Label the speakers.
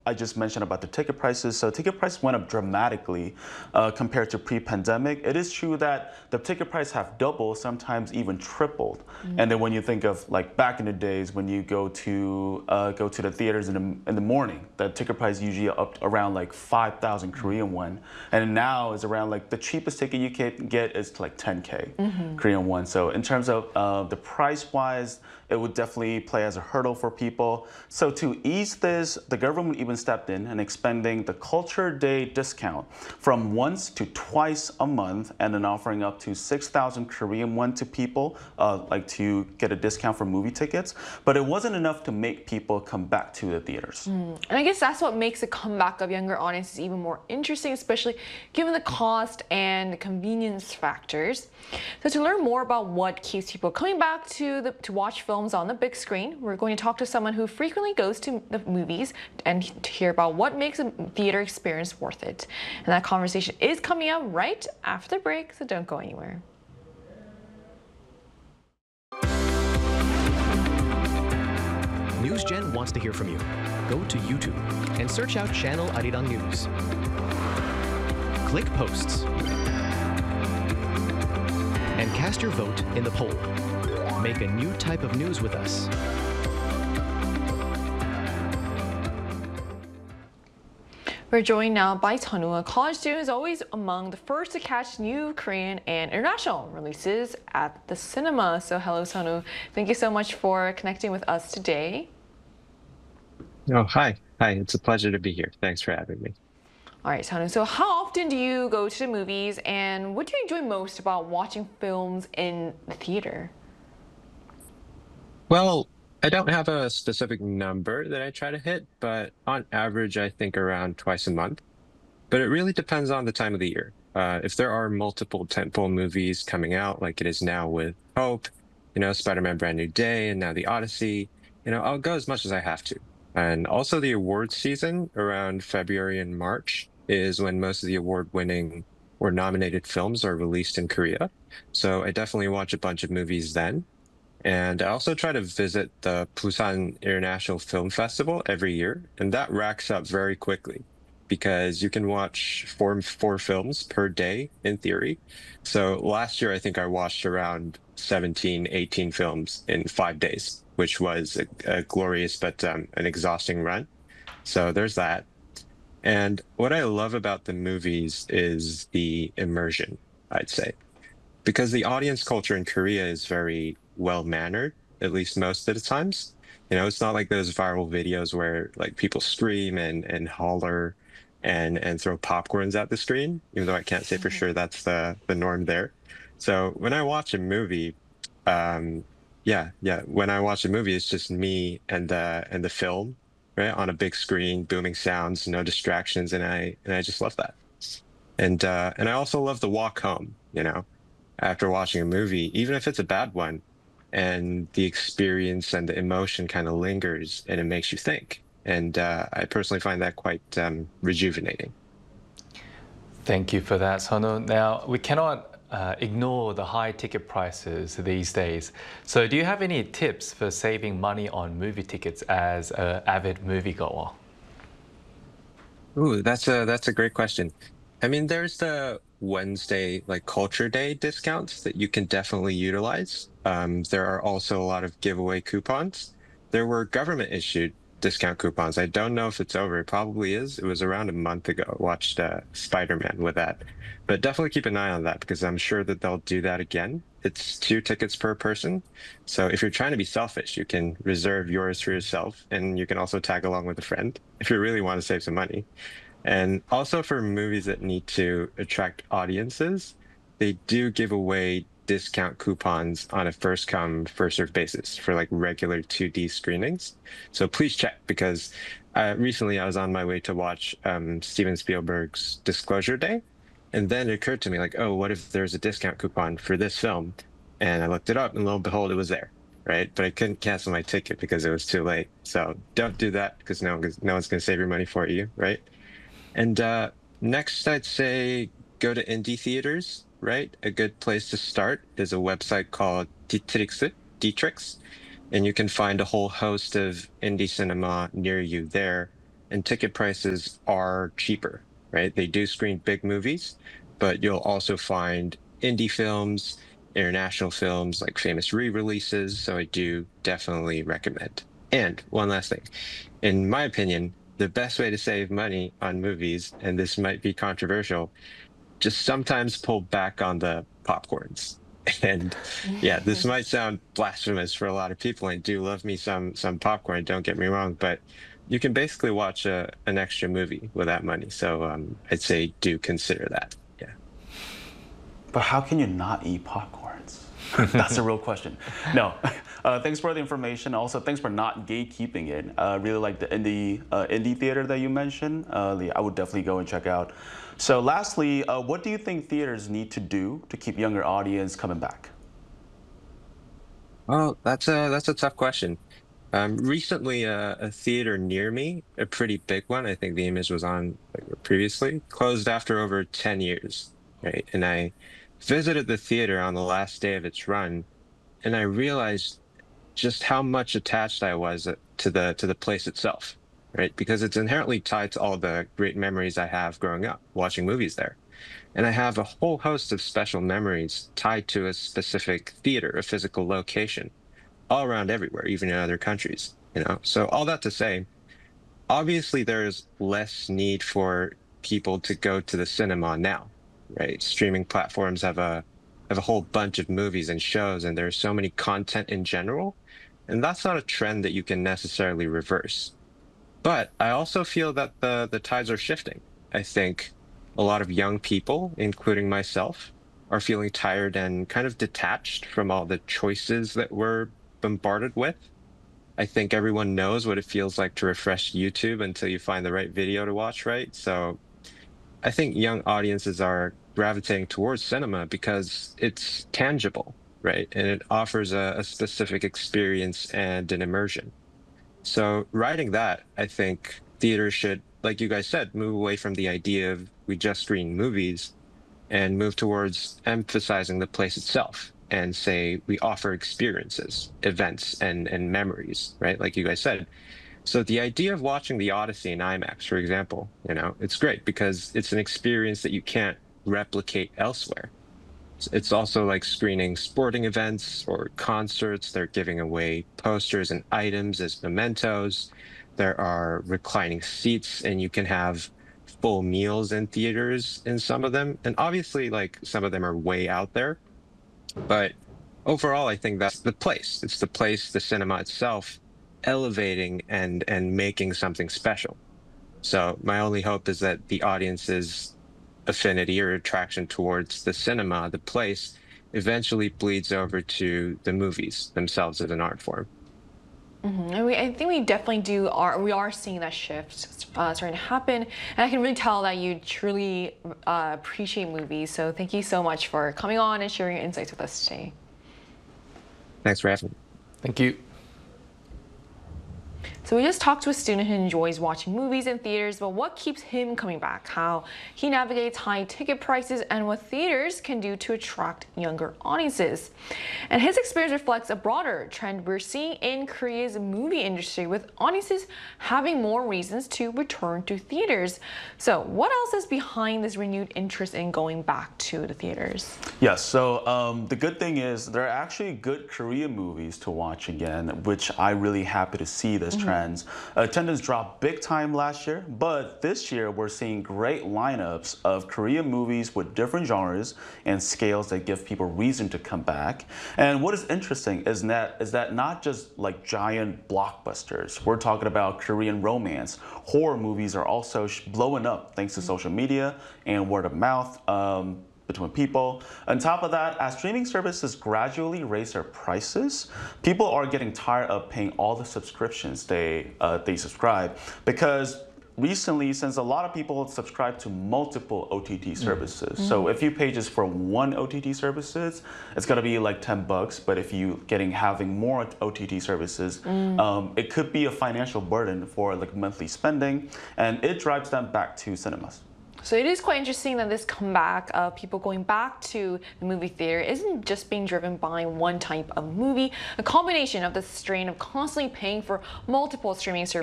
Speaker 1: I just mentioned about the ticket prices. So ticket price went up dramatically compared to pre-pandemic. It is true that the ticket price have doubled, sometimes even tripled. And then when you think of like back in the days when you go to the theaters in the morning, the ticket price usually up around like 5,000 Korean won, and now it's around like the cheapest ticket you can get is like 10K Korean won. So in terms of the price wise, it would definitely play as a hurdle for people. So to ease this, the government even stepped in and expanding the Culture Day discount from once to twice a month, and then offering up to 6,000 Korean won to people, like to get a discount for movie tickets. But it wasn't enough to make people come back to the theaters.
Speaker 2: And I guess that's what makes the comeback of younger audiences even more interesting, especially given the cost and convenience factors. So to learn more about what keeps people coming back to watch films on the big screen, we're going to talk to someone who frequently goes to the movies and to hear about what makes a theater experience worth it. And that conversation is coming up right after the break, so don't go anywhere.
Speaker 3: NewsGen wants to hear from you. Go to YouTube and search out Channel Arirang News. Click Posts and cast your vote in the poll. Make a new type of news with us.
Speaker 2: We're joined now by Sunwoo, a college student who is always among the first to catch new Korean and international releases at the cinema. So hello, Sunwoo. Thank you so much for connecting with us today.
Speaker 4: Oh, hi. Hi, it's a pleasure to be here. Thanks for having me.
Speaker 2: All right, Sunwoo. So how often do you go to the movies, and what do you enjoy most about watching films in the theater?
Speaker 4: Well, I don't have a specific number that I try to hit, but on average, I think around twice a month. But it really depends on the time of the year. If there are multiple tentpole movies coming out, like it is now with Hope, Spider-Man Brand New Day, and now The Odyssey, I'll go as much as I have to. And also the awards season around February and March is when most of the award-winning or nominated films are released in Korea. So I definitely watch a bunch of movies then. And I also try to visit the Busan International Film Festival every year, and that racks up very quickly because you can watch four films per day in theory. So last year, I think I watched around 17, 18 films in 5 days, which was a glorious but an exhausting run. So there's that. And what I love about the movies is the immersion, I'd say, because the audience culture in Korea is very well mannered, at least most of the times. It's not like those viral videos where like people scream and holler and throw popcorns at the screen, even though I can't say for sure that's the norm there. So when I watch a movie, when I watch a movie, it's just me and the film, right, on a big screen, booming sounds, no distractions, and I just love that. And I also love the walk home, after watching a movie, even if it's a bad one, and the experience and the emotion kind of lingers and it makes you think. And I personally find that quite rejuvenating.
Speaker 5: Thank you for that, Sunwoo. Now, we cannot ignore the high ticket prices these days. So do you have any tips for saving money on movie tickets as an avid moviegoer?
Speaker 4: Ooh, that's a great question. I mean, there's the Wednesday like Culture Day discounts that you can definitely utilize. There are also a lot of giveaway coupons. There were government issued discount coupons. I don't know if it's over. It probably is. It was around a month ago. I watched Spider-Man with that. But definitely keep an eye on that because I'm sure that they'll do that again. It's 2 tickets per person. So if you're trying to be selfish, you can reserve yours for yourself and you can also tag along with a friend if you really want to save some money. And also for movies that need to attract audiences, they do give away discount coupons on a first come, first served basis for like regular 2D screenings. So please check because recently I was on my way to watch Steven Spielberg's Disclosure Day. And then it occurred to me like, oh, what if there's a discount coupon for this film? And I looked it up and lo and behold, it was there. Right. But I couldn't cancel my ticket because it was too late. So don't do that because no one's going to save your money for you. Right. And next, I'd say go to indie theaters, right? A good place to start is a website called Dietrix, and you can find a whole host of indie cinema near you there. and ticket prices are cheaper, right? They do screen big movies, but you'll also find indie films, international films, like famous re-releases. So I do definitely recommend. And one last thing, in my opinion, the best way to save money on movies, and this might be controversial, just sometimes pull back on the popcorns. And yeah, this might sound blasphemous for a lot of people. I do love me some popcorn, don't get me wrong, but you can basically watch an extra movie with that money. So I'd say do consider that. Yeah.
Speaker 1: But how can you not eat popcorns? That's a real question. No, thanks for the information. Also, thanks for not gatekeeping it. Really like the indie theater that you mentioned. I would definitely go and check out. So lastly, what do you think theaters need to do to keep younger audience coming back?
Speaker 4: Well, that's a tough question. Recently, a theater near me, a pretty big one, I think the image was on like, previously, closed after over 10 years, right? And I visited the theater on the last day of its run, and I realized just how much attached I was to the place itself, right? Because it's inherently tied to all the great memories I have growing up watching movies there. And I have a whole host of special memories tied to a specific theater, a physical location, all around everywhere, even in other countries, you know? So all that to say, obviously there's less need for people to go to the cinema now, right? Streaming platforms have a whole bunch of movies and shows, and there's so many content in general. And that's not a trend that you can necessarily reverse. But I also feel that the tides are shifting. I think a lot of young people, including myself, are feeling tired and kind of detached from all the choices that we're bombarded with. I think everyone knows what it feels like to refresh YouTube until you find the right video to watch, right? So I think young audiences are gravitating towards cinema because it's tangible, right? And it offers a specific experience and an immersion. So riding that, I think theaters should, like you guys said, move away from the idea of we just screen movies and move towards emphasizing the place itself and say we offer experiences, events, and memories, right? Like you guys said. So the idea of watching the Odyssey in IMAX, for example, you know, it's great because it's an experience that you can't replicate elsewhere. It's also like screening sporting events or concerts. They're giving away posters and items as mementos. There are reclining seats, and you can have full meals in theaters in some of them. And obviously, like some of them are way out there. But overall, I think that's the place. It's the place, the cinema itself, elevating and making something special. So my only hope is that the audience's affinity or attraction towards the cinema, the place, eventually bleeds over to the movies themselves as an art form.
Speaker 2: And I think we definitely we are seeing that shift starting to happen. And I can really tell that you truly appreciate movies. So thank you so much for coming on and sharing your insights with us today.
Speaker 4: Thanks for having me.
Speaker 5: Thank you.
Speaker 2: So we just talked to a student who enjoys watching movies in theaters, but what keeps him coming back, how he navigates high ticket prices, and what theaters can do to attract younger audiences. And his experience reflects a broader trend we're seeing in Korea's movie industry, with audiences having more reasons to return to theaters. So what else is behind this renewed interest in going back to the theaters?
Speaker 1: Yes, so the good thing is there are actually good Korean movies to watch again, which I'm really happy to see this trend. Attendance dropped big time last year, but this year we're seeing great lineups of Korean movies with different genres and scales that give people reason to come back. And what is interesting is that not just like giant blockbusters. We're talking about Korean romance. Horror movies are also blowing up thanks to social media and word of mouth. Between people. On top of that, as streaming services gradually raise their prices, people are getting tired of paying all the subscriptions they subscribe, because recently, since a lot of people subscribe to multiple OTT services, so if you pay just for one OTT services, it's gonna be like $10. But if you having more OTT services, it could be a financial burden for like monthly spending, and it drives them back to cinemas.
Speaker 2: So it is quite interesting that this comeback of people going back to the movie theater isn't just being driven by one type of movie. A combination of the strain of constantly paying for multiple streaming services